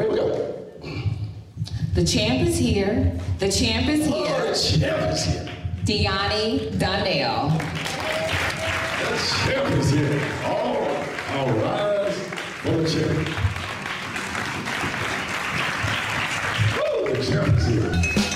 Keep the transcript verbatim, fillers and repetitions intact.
here we go. The champ is here. The champ is Oh, here. the champ is here. Deani Donnell. The champ is here. All, all rise for the champ. Woo, the champ is here.